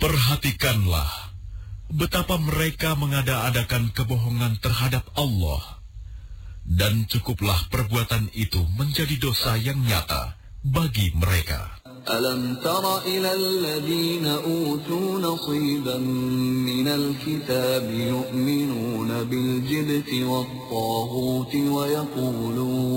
Perhatikanlah betapa mereka mengada-adakan kebohongan terhadap Allah, dan cukuplah perbuatan itu menjadi dosa yang nyata bagi mereka. ألم تر إلى الذين أوتوا نصيبا من الكتاب يؤمنون بالجبت والطاغوت